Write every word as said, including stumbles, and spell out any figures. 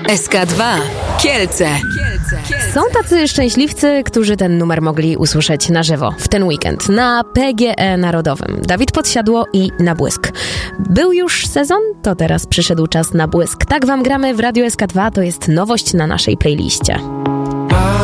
S K dwa Kielce. Są tacy szczęśliwcy, którzy ten numer mogli usłyszeć na żywo w ten weekend na P G E Narodowym. Dawid Podsiadło i Na Błysk. Był już sezon, to teraz przyszedł czas na błysk. Tak wam gramy w Radiu S K dwa, to jest nowość na naszej playliście.